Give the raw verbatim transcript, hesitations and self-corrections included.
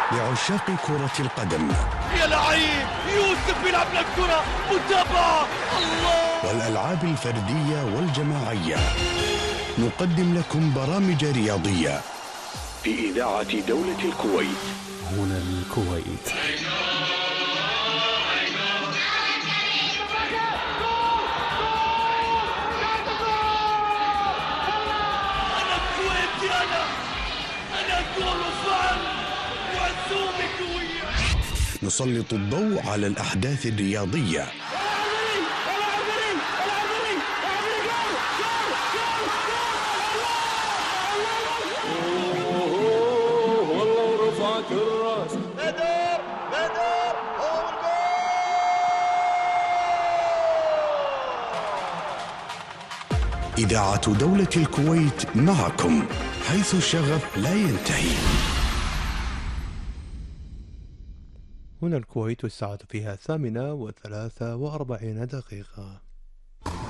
لعشاق كرة القدم. يا لعيب يوسف بيلعب لك كرة متابعة الله. والألعاب الفردية والجماعية. نقدم لكم برامج رياضية في إذاعة دولة الكويت. هنا الكويت. أنا كويتي، أنا أنا أقول وفعل وعزومي قوية. نسلط الضوء على الأحداث الرياضية. الراس بدر بدر هو الجول. إذاعة دولة الكويت معكم حيث الشغف لا ينتهي. هنا الكويت، الساعة فيها الثامنة وثلاثة وأربعين دقيقة.